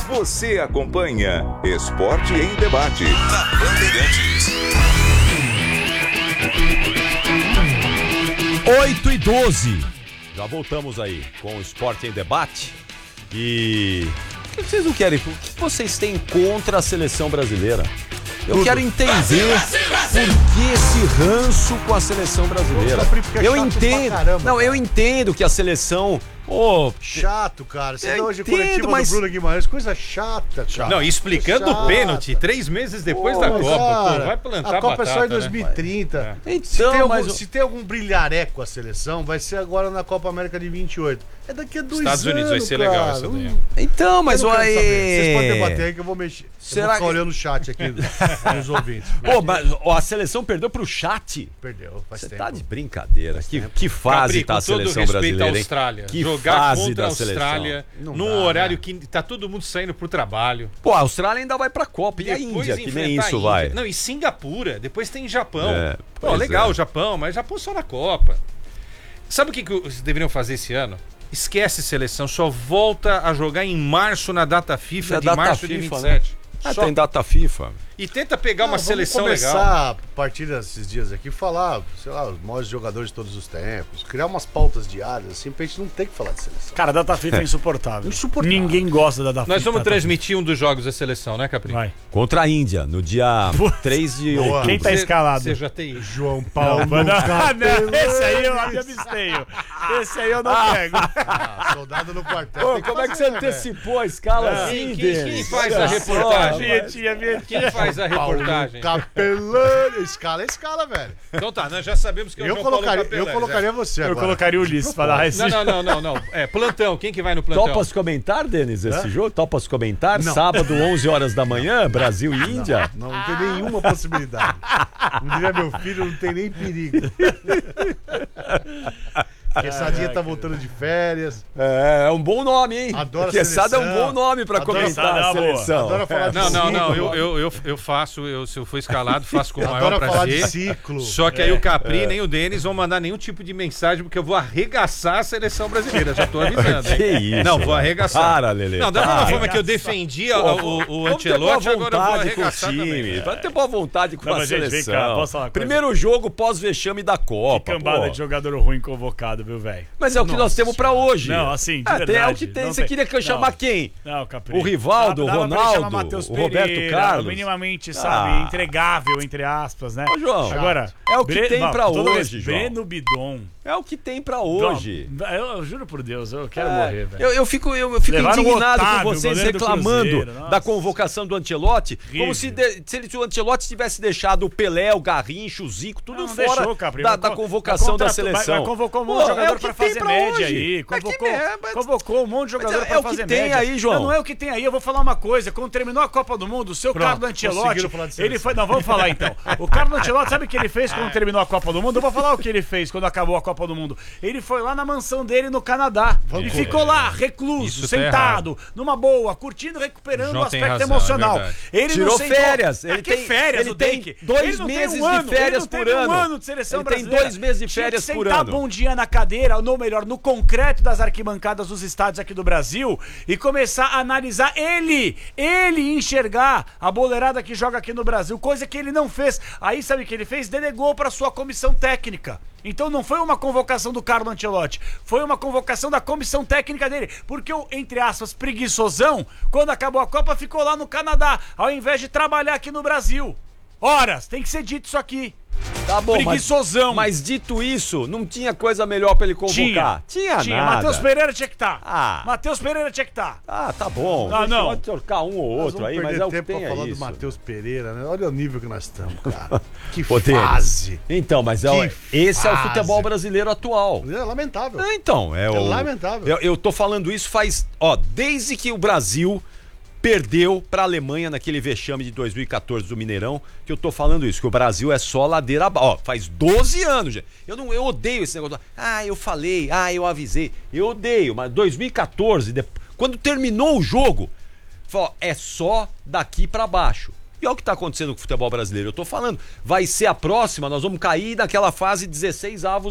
Você acompanha Esporte em Debate na Bandeirantes. 8h12. Já voltamos aí com o Esporte em Debate. E o que vocês não querem? O que vocês têm contra a seleção brasileira? Eu quero entender por que esse ranço com a seleção brasileira. Eu entendo. Não, eu entendo que a seleção. Chato, cara. Você dá hoje coletiva do Bruno Guimarães, coisa chata, cara. Não, explicando o pênalti 3 meses depois da Copa. Cara, vai plantar a Copa batata, é só em 2030. Né? Então, se tem algum brilhareco a seleção, vai ser agora na Copa América de 28. É daqui a 2 anos, Estados Unidos vai ser legal essa daí. Então, mas olha aí. Vocês podem aí. debater aí que eu vou mexer. Será eu vou ficar olhando o chat aqui dos ouvintes. Mas a seleção perdeu pro chat. Perdeu, faz tempo. Você tá de brincadeira. Que fase tá a seleção brasileira, hein? Austrália. Que jogar fase contra a da Austrália num horário que tá todo mundo saindo pro trabalho. Pô, a Austrália ainda vai pra Copa. E a Depois Índia, que nem isso vai. Não, e Singapura. Depois tem Japão. Pois Legal é. o Japão, mas Japão só na Copa. Sabe o que vocês deveriam fazer esse ano? Esquece seleção, só volta a jogar em março na data FIFA de março de 27. Só. Tem data FIFA. E tenta pegar uma seleção legal. Vamos começar a partir desses dias aqui, falar, sei lá, os maiores jogadores de todos os tempos, criar umas pautas diárias, assim, pra gente não ter que falar de seleção. Cara, a data FIFA é insuportável. Ninguém gosta da data FIFA. Nós vamos transmitir um dos jogos da seleção, né, Capri? Vai. Contra a Índia, no dia 3 de outubro. Quem tá escalado? Você já tem. João Paulo. Não, esse aí eu me abstenho. Esse aí eu não pego. Soldado no quartel. Pô, como é que você antecipou a escala assim, Quem faz a reportagem? Quem faz a reportagem? Capelano. Escala, velho. Então tá, nós já sabemos que é o João Paulo Capelani. Eu colocaria você agora. Eu colocaria o Ulisses pra dar esse. Não. Plantão. Quem que vai no plantão? Topas comentar, Denis, esse jogo? Topas comentar? Não. Sábado, 11 horas da manhã, Brasil e Índia? Não tem nenhuma possibilidade. Não diria meu filho, não tem nem perigo. Quessadinha tá voltando de férias. É um bom nome, hein? Adoro a Quesada é um seleção. bom nome pra Adoro comentar a seleção. Adoro falar de Não, ciclo. eu faço, se eu for escalado, faço com o maior Adoro falar de prazer. ciclo. Só que aí o Capri nem o Denis vão mandar nenhum tipo de mensagem, porque eu vou arregaçar a seleção brasileira, já tô avisando, hein? Que isso, não, vou arregaçar. Para, Lelê. Não, da mesma forma que eu defendia o Ancelotti, agora eu vou arregaçar também. Vai ter boa vontade com a mas, gente, seleção. vem cá, posso falar uma coisa? Primeiro jogo pós-vexame da Copa. Que cambada pô. de jogador ruim convocado, viu, velho? Mas é o que nós temos pra hoje. Não, assim, de É verdade. o que tem. Não Você tem. queria que eu chamar quem? Não, Capri. O Rivaldo, o Dava pra Ronaldo, chamar Matheus o Roberto Pereira, Carlos? minimamente, sabe, entregável, entre aspas, né? Ô, João, Agora, é o que tem pra toda hoje, vez, João. Breno Bidon. É o que tem pra hoje. Não, eu juro por Deus, eu quero morrer, velho. Eu fico Levaram indignado o Otávio, com vocês goleiro do reclamando Cruzeiro, nossa. da convocação do Ancelotti, Horrível. como se o Ancelotti tivesse deixado o Pelé, o Garrincha, o Zico, tudo Não, fora deixou, Capri. da convocação da seleção. Mas convocou um monte de jogador pra fazer média hoje. aí. Mas Convocou um monte de jogador pra fazer média. É o que tem aí, João. Não é o que tem aí. Eu vou falar uma coisa. Quando terminou a Copa do Mundo, o seu Carlo Ancelotti, conseguiram falar de seleção. ele foi... Não, vamos falar então. O Carlo Ancelotti, sabe o que ele fez quando terminou a Copa do Mundo? Eu vou falar o que ele fez quando acabou a Copa do Mundo. Ele foi lá na mansão dele no Canadá. E ficou lá, recluso, Isso tá sentado, numa boa, curtindo, recuperando João o tem aspecto razão, emocional. é verdade. Ele Tirou não sentou... férias. Ele tem férias, ele o tem Dake. 2 Ele não tem meses um ano, de férias ele não por teve ano. um ano de seleção Ele tem brasileira. 2 meses de férias Tinha que por sentar ano. bom dia na cadeira, ou melhor, no concreto das arquibancadas dos estádios aqui do Brasil e começar a analisar ele enxergar a boleirada que joga aqui no Brasil, coisa que ele não fez. Aí sabe o que ele fez? Delegou para sua comissão técnica. Então não foi uma convocação do Carlo Ancelotti, foi uma convocação da comissão técnica dele, porque o, entre aspas, preguiçosão, quando acabou a Copa, ficou lá no Canadá, ao invés de trabalhar aqui no Brasil. Horas, tem que ser dito isso aqui. Tá bom, Preguiçosão. mas dito isso, não tinha coisa melhor pra ele convocar? Tinha nada. Matheus Pereira tinha que estar. Ah. Matheus Pereira tinha que estar. Ah, tá bom. Não. Pode trocar um ou outro aí, mas é o que tem, é falar isso. do Matheus Pereira, né? Olha o nível que nós estamos, cara. Que Pô, Denis. fase. Então, mas esse é o fase. futebol brasileiro atual. É lamentável. Então, É lamentável. Eu tô falando isso faz, desde que o Brasil perdeu pra Alemanha naquele vexame de 2014 do Mineirão, que eu tô falando isso, que o Brasil é só ladeira abaixo. Faz 12 anos, gente. Eu odeio esse negócio. Eu falei, eu avisei. Eu odeio, mas 2014, quando terminou o jogo, é só daqui pra baixo. E olha o que tá acontecendo com o futebol brasileiro. Eu tô falando, vai ser a próxima, nós vamos cair naquela fase 16 avos